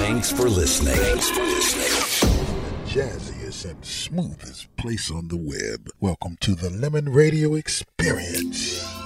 Thanks for listening. Jazziest and smoothest place on the web. Welcome to the Lemon Radio Experience.